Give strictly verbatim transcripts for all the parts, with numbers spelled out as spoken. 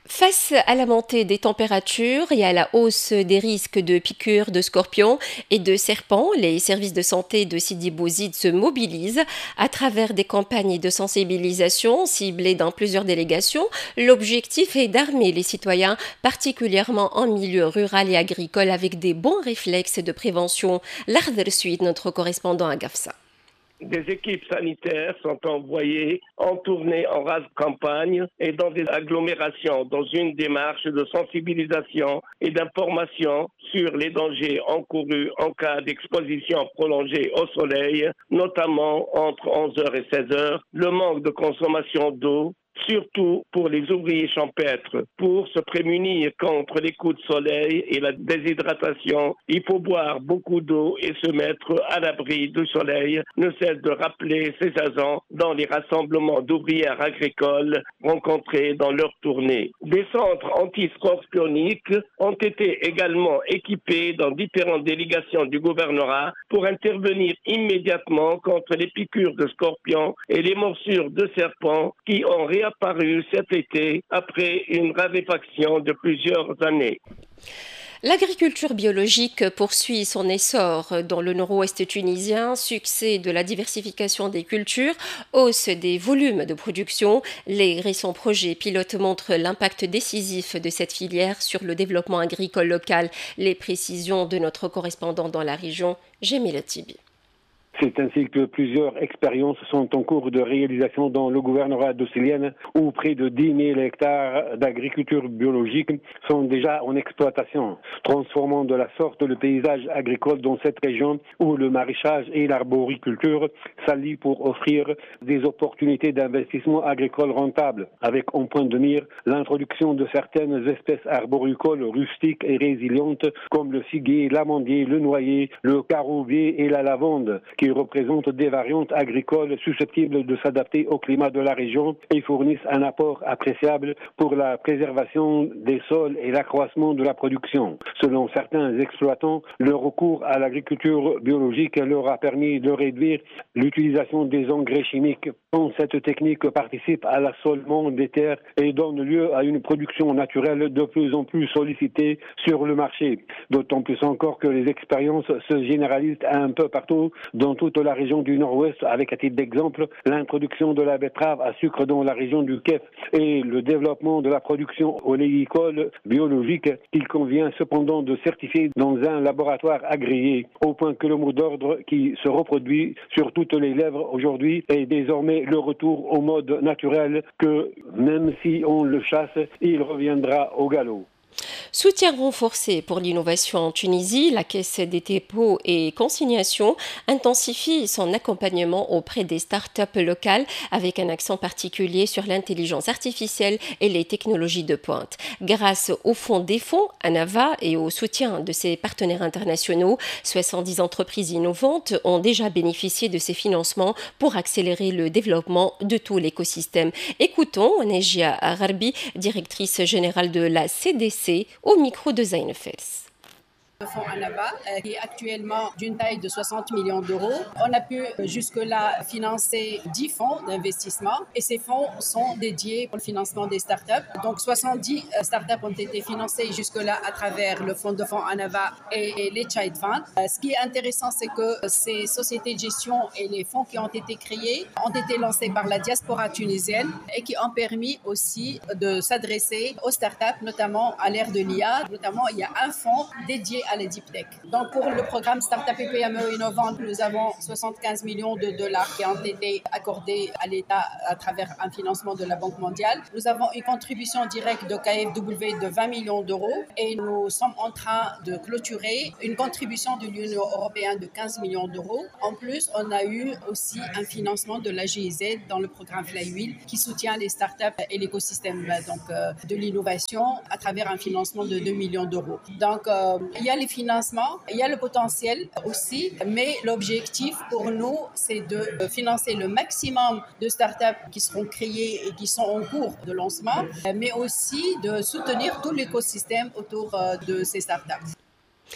Face à la montée des températures et à la hausse des risques de piqûres de scorpions et de serpents, les services de santé de Sidi Bouzid se mobilisent à travers des campagnes de sensibilisation ciblées dans plusieurs délégations. L'objectif est d'armer les citoyens, particulièrement en milieu rural et agricole, avec des bons réflexes de prévention. L'Ardher suite, notre correspondant à Gafsa. Des équipes sanitaires sont envoyées en tournée en rase campagne et dans des agglomérations dans une démarche de sensibilisation et d'information sur les dangers encourus en cas d'exposition prolongée au soleil, notamment entre onze heures et seize heures, le manque de consommation d'eau, surtout pour les ouvriers champêtres. Pour se prémunir contre les coups de soleil et la déshydratation, il faut boire beaucoup d'eau et se mettre à l'abri du soleil, ne cesse de rappeler ses agents dans les rassemblements d'ouvrières agricoles rencontrés dans leur tournée. Des centres antiscorpioniques ont été également équipés dans différentes délégations du gouvernorat pour intervenir immédiatement contre les piqûres de scorpions et les morsures de serpents qui ont réapparu cet été après une raréfaction de plusieurs années. L'agriculture biologique poursuit son essor dans le nord-ouest tunisien, succès de la diversification des cultures, hausse des volumes de production. Les récents projets pilotes montrent l'impact décisif de cette filière sur le développement agricole local. Les précisions de notre correspondant dans la région, Jamila Tibi. C'est ainsi que plusieurs expériences sont en cours de réalisation dans le gouvernorat d'Osselienne, où près de dix mille hectares d'agriculture biologique sont déjà en exploitation, transformant de la sorte le paysage agricole dans cette région où le maraîchage et l'arboriculture s'allient pour offrir des opportunités d'investissement agricole rentables, avec en point de mire l'introduction de certaines espèces arboricoles rustiques et résilientes comme le figuier, l'amandier, le noyer, le caroubier et la lavande, qui représentent des variantes agricoles susceptibles de s'adapter au climat de la région et fournissent un apport appréciable pour la préservation des sols et l'accroissement de la production. Selon certains exploitants, le recours à l'agriculture biologique leur a permis de réduire l'utilisation des engrais chimiques. Cette technique participe à l'assolement des terres et donne lieu à une production naturelle de plus en plus sollicitée sur le marché. D'autant plus encore que les expériences se généralisent un peu partout dans toute la région du Nord-Ouest, avec à titre d'exemple l'introduction de la betterave à sucre dans la région du Kef et le développement de la production oléicole biologique qu'il convient cependant de certifier dans un laboratoire agréé, au point que le mot d'ordre qui se reproduit sur toutes les lèvres aujourd'hui est désormais le retour au mode naturel que, même si on le chasse, il reviendra au galop. Soutien renforcé pour l'innovation en Tunisie, la Caisse des dépôts et consignations intensifie son accompagnement auprès des startups locales avec un accent particulier sur l'intelligence artificielle et les technologies de pointe. Grâce au fonds des fonds, ANAVA, et au soutien de ses partenaires internationaux, soixante-dix entreprises innovantes ont déjà bénéficié de ces financements pour accélérer le développement de tout l'écosystème. Écoutons Nejia Gharbi, directrice générale de la C D C, au micro de Zain Fels. Le fonds ANAVA, qui est actuellement d'une taille de soixante millions d'euros. On a pu jusque-là financer dix fonds d'investissement et ces fonds sont dédiés pour le financement des startups. Donc soixante-dix startups ont été financées jusque-là à travers le fonds de fonds ANAVA et les Child Fund. Ce qui est intéressant, c'est que ces sociétés de gestion et les fonds qui ont été créés ont été lancés par la diaspora tunisienne et qui ont permis aussi de s'adresser aux startups, notamment à l'ère de l'I A. Notamment, il y a un fonds dédié à les deep tech. Donc pour le programme Startup et P M E innovantes, nous avons soixante-quinze millions de dollars qui ont été accordés à l'État à travers un financement de la Banque mondiale. Nous avons une contribution directe de K F W de vingt millions d'euros et nous sommes en train de clôturer une contribution de l'Union européenne de quinze millions d'euros. En plus, on a eu aussi un financement de la G I Z dans le programme Flywheel qui soutient les startups et l'écosystème donc, euh, de l'innovation à travers un financement de deux millions d'euros. Donc, euh, il y a les financements, il y a le potentiel aussi, mais l'objectif pour nous, c'est de financer le maximum de startups qui seront créées et qui sont en cours de lancement, mais aussi de soutenir tout l'écosystème autour de ces startups.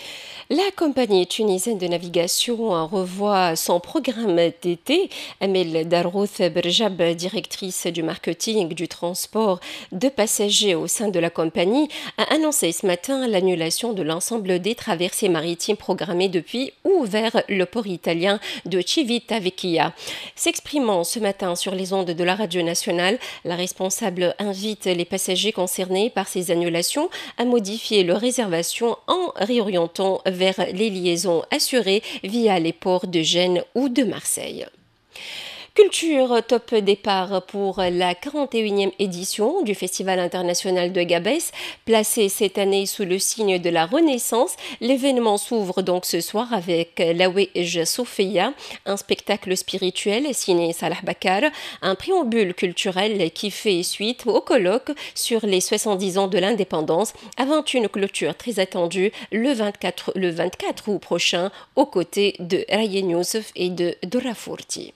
La compagnie tunisienne de navigation revoit son programme d'été. Amel Darouth Berjab, directrice du marketing du transport de passagers au sein de la compagnie, a annoncé ce matin l'annulation de l'ensemble des traversées maritimes programmées depuis ou vers le port italien de Civitavecchia. S'exprimant ce matin sur les ondes de la radio nationale, la responsable invite les passagers concernés par ces annulations à modifier leurs réservations en réorientant vers les liaisons assurées via les ports de Gênes ou de Marseille. Culture, top départ pour la quarante et unième édition du Festival international de Gabès. Placé cette année sous le signe de la Renaissance, l'événement s'ouvre donc ce soir avec l'Awej Sofia, un spectacle spirituel signé Salah Bakar, un préambule culturel qui fait suite au colloque sur les soixante-dix ans de l'indépendance, avant une clôture très attendue le vingt-quatre, le vingt-quatre août prochain aux côtés de Rayen Youssef et de Dora Fourti.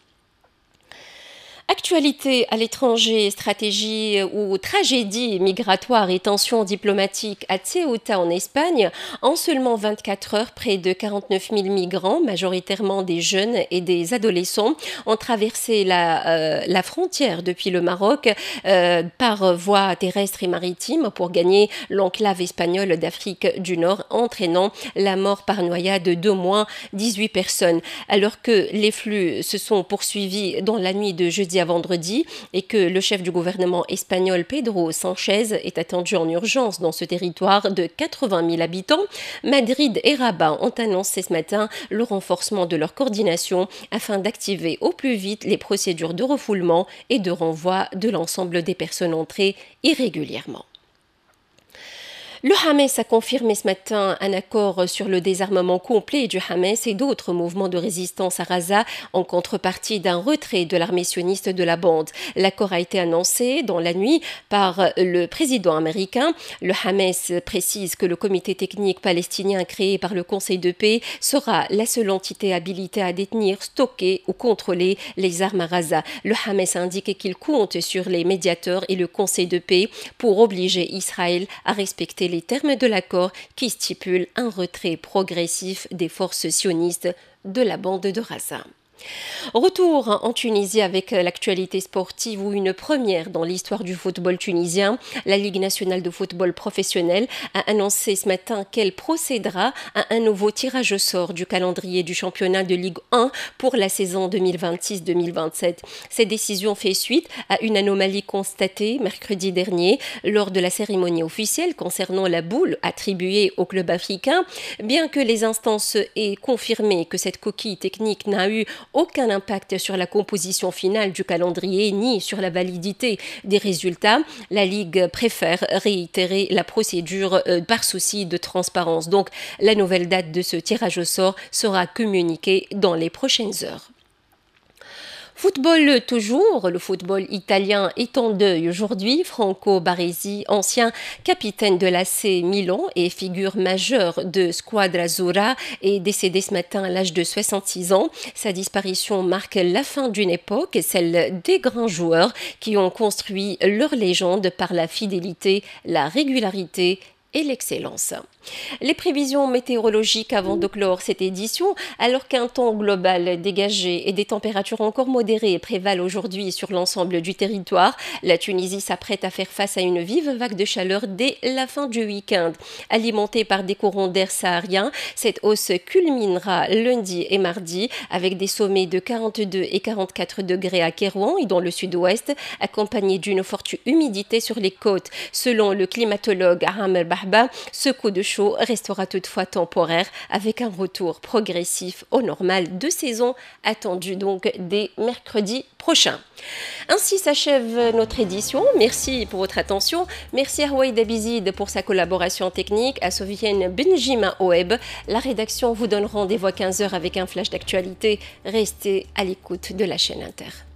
Actualité à l'étranger, stratégie ou tragédie migratoire et tensions diplomatiques à Ceuta en Espagne. En seulement vingt-quatre heures, près de quarante-neuf mille migrants, majoritairement des jeunes et des adolescents, ont traversé la, euh, la frontière depuis le Maroc euh, par voie terrestre et maritime pour gagner l'enclave espagnole d'Afrique du Nord, entraînant la mort par noyade d'au moins dix-huit personnes. Alors que les flux se sont poursuivis dans la nuit de jeudi à vendredi et que le chef du gouvernement espagnol Pedro Sánchez est attendu en urgence dans ce territoire de quatre-vingt mille habitants, Madrid et Rabat ont annoncé ce matin le renforcement de leur coordination afin d'activer au plus vite les procédures de refoulement et de renvoi de l'ensemble des personnes entrées irrégulièrement. Le Hamas a confirmé ce matin un accord sur le désarmement complet du Hamas et d'autres mouvements de résistance à Gaza en contrepartie d'un retrait de l'armée sioniste de la bande. L'accord a été annoncé dans la nuit par le président américain. Le Hamas précise que le comité technique palestinien créé par le Conseil de paix sera la seule entité habilitée à détenir, stocker ou contrôler les armes à Gaza. Le Hamas a indiqué qu'il compte sur les médiateurs et le Conseil de paix pour obliger Israël à respecter les termes de l'accord qui stipule un retrait progressif des forces sionistes de la bande de Gaza. Retour en Tunisie avec l'actualité sportive où une première dans l'histoire du football tunisien. La Ligue nationale de football professionnel a annoncé ce matin qu'elle procédera à un nouveau tirage au sort du calendrier du championnat de Ligue un pour la saison deux mille vingt-six deux mille vingt-sept. Cette décision fait suite à une anomalie constatée mercredi dernier lors de la cérémonie officielle concernant la boule attribuée au club africain. Bien que les instances aient confirmé que cette coquille technique n'a eu aucun impact sur la composition finale du calendrier ni sur la validité des résultats, la Ligue préfère réitérer la procédure euh, par souci de transparence. Donc, la nouvelle date de ce tirage au sort sera communiquée dans les prochaines heures. Football toujours, le football italien est en deuil aujourd'hui. Franco Baresi, ancien capitaine de l'A C Milan et figure majeure de Squadra Azzurra, est décédé ce matin à l'âge de soixante-six ans. Sa disparition marque la fin d'une époque, celle des grands joueurs qui ont construit leur légende par la fidélité, la régularité et l'excellence. Les prévisions météorologiques avant de clore cette édition, alors qu'un temps global dégagé et des températures encore modérées prévalent aujourd'hui sur l'ensemble du territoire, la Tunisie s'apprête à faire face à une vive vague de chaleur dès la fin du week-end. Alimentée par des courants d'air sahariens, cette hausse culminera lundi et mardi avec des sommets de quarante-deux et quarante-quatre degrés à Kérouan et dans le sud-ouest, accompagnés d'une forte humidité sur les côtes. Selon le climatologue Amer Bahba, ce coup de chaud restera toutefois temporaire avec un retour progressif au normal de saison attendu donc dès mercredi prochain. Ainsi s'achève notre édition. Merci pour votre attention. Merci à Rouaïd Abizid pour sa collaboration technique, à Sofiane Benjima au web. La rédaction vous donne rendez-vous à quinze heures avec un flash d'actualité. Restez à l'écoute de la chaîne Inter.